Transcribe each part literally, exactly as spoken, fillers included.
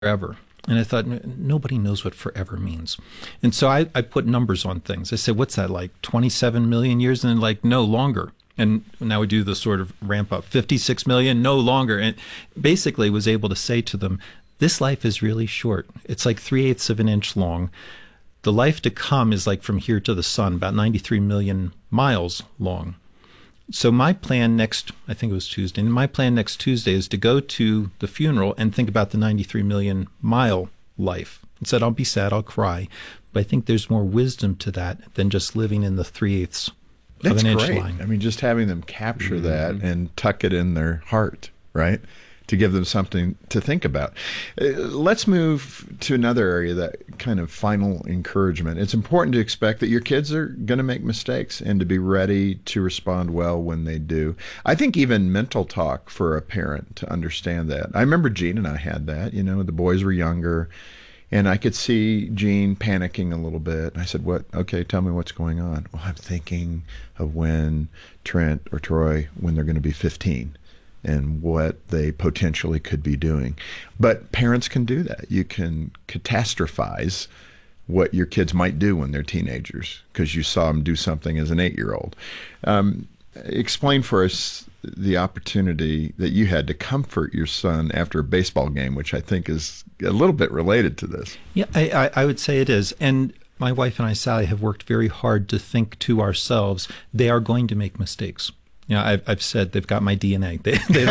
forever. And I thought, nobody knows what forever means. And so I, I put numbers on things. I said, what's that, like twenty-seven million years? And they're like, no, longer. And now we do the sort of ramp up, fifty-six million, no longer. And basically was able to say to them, this life is really short. It's like three-eighths of an inch long. The life to come is like from here to the sun, about ninety-three million miles long. So my plan next, I think it was Tuesday, my plan next Tuesday is to go to the funeral and think about the ninety-three million mile life. And said, I'll be sad, I'll cry. But I think there's more wisdom to that than just living in the three-eighths of That's an inch great. line. I mean, just having them capture Mm-hmm. that and tuck it in their heart, right? To give them something to think about. Uh, let's move to another area, that kind of final encouragement. It's important to expect that your kids are going to make mistakes and to be ready to respond well when they do. I think even mental talk for a parent to understand that. I remember Gene and I had that. You know, the boys were younger, and I could see Gene panicking a little bit. I said, "What? Okay, tell me what's going on." "Well, I'm thinking of when Trent or Troy, when they're going to be fifteen. And what they potentially could be doing." But parents can do that. You can catastrophize what your kids might do when they're teenagers because you saw them do something as an eight-year-old. Um, explain for us the opportunity that you had to comfort your son after a baseball game, which I think is a little bit related to this. Yeah, I, I, I would say it is. And my wife and I, Sally, have worked very hard to think to ourselves, they are going to make mistakes. You know, I've, I've said they've got my D N A. They, they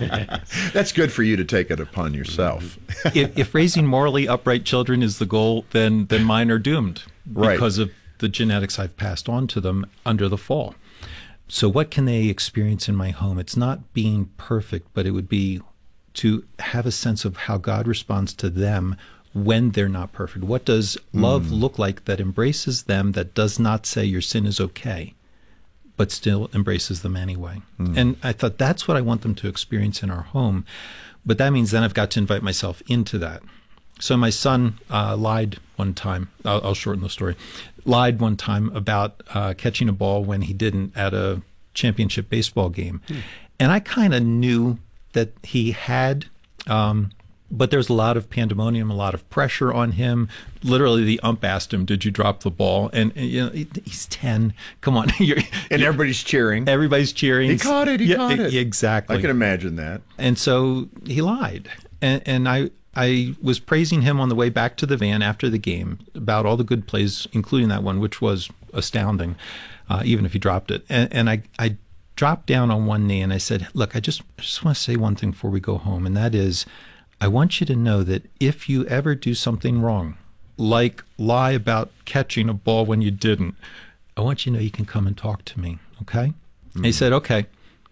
That's good for you to take it upon yourself. if, if raising morally upright children is the goal, then then mine are doomed Right. because of the genetics I've passed on to them under the fall. So what can they experience in my home? It's not being perfect, but it would be to have a sense of how God responds to them when they're not perfect. What does love Mm. look like that embraces them, that does not say your sin is okay, but still embraces them anyway? Mm. And I thought that's what I want them to experience in our home. But that means then I've got to invite myself into that. So my son uh, lied one time. I'll, I'll shorten the story. Lied one time about uh, catching a ball when he didn't at a championship baseball game. Mm. And I kind of knew that he had, um, but there's a lot of pandemonium, a lot of pressure on him. Literally, the ump asked him, "Did you drop the ball?" And, and you know, he, he's ten. Come on, you're, And you're, everybody's cheering. everybody's cheering. He caught it. He Yeah, caught e- it. Exactly. I can imagine that. And so he lied. And, and I I was praising him on the way back to the van after the game about all the good plays, including that one, which was astounding, uh, even if he dropped it. And, and I, I dropped down on one knee and I said, "Look, I just, I just want to say one thing before we go home, and that is, I want you to know that if you ever do something wrong, like lie about catching a ball when you didn't, I want you to know you can come and talk to me, okay?" Mm-hmm. And he said, "Okay."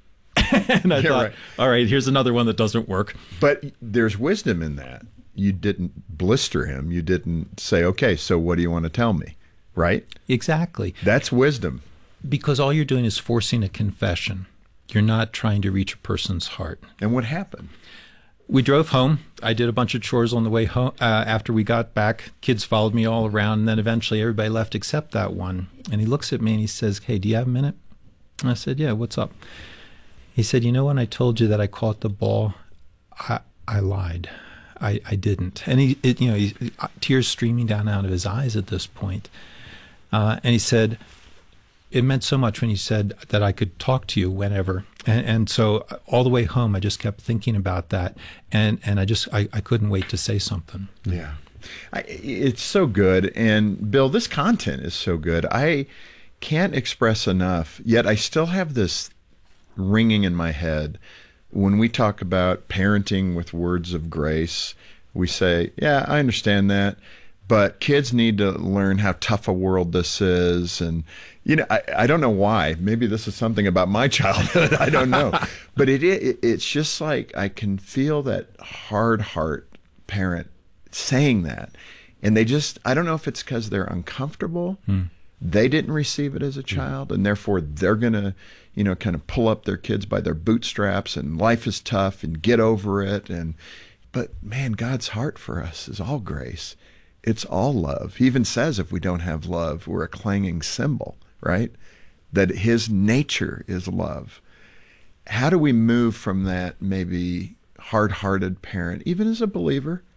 And I Yeah, thought, right. all right, here's another one that doesn't work. But there's wisdom in that. You didn't blister him. You didn't say, "Okay, so what do you want to tell me?" Right? Exactly. That's wisdom. Because all you're doing is forcing a confession. You're not trying to reach a person's heart. And what happened? We drove home. I did a bunch of chores on the way home. Uh, after we got back, kids followed me all around, and then eventually everybody left except that one. And he looks at me and he says, "Hey, do you have a minute?" And I said, "Yeah, what's up?" He said, "You know, when I told you that I caught the ball, I, I lied. I, I didn't." And he, it, you know, he, tears streaming down out of his eyes at this point. Uh, and he said, "It meant so much when you said that I could talk to you whenever." And, and so all the way home, I just kept thinking about that. And, and I just, I, I couldn't wait to say something. Yeah. I, it's so good. And Bill, this content is so good. I can't express enough, yet I still have this ringing in my head. When we talk about parenting with words of grace, we say, "Yeah, I understand that, but kids need to learn how tough a world this is." And, you know, I, I don't know why. Maybe this is something about my childhood. I don't know. But it, it it's just like I can feel that hard heart parent saying that. And they just, I don't know if it's because they're uncomfortable. Hmm. They didn't receive it as a child, and therefore they're going to, you know, kind of pull up their kids by their bootstraps, and life is tough and get over it. And but man, God's heart for us is all grace. It's all love. He even says if we don't have love, we're a clanging cymbal, right? That his nature is love. How do we move from that maybe hard-hearted parent, even as a believer,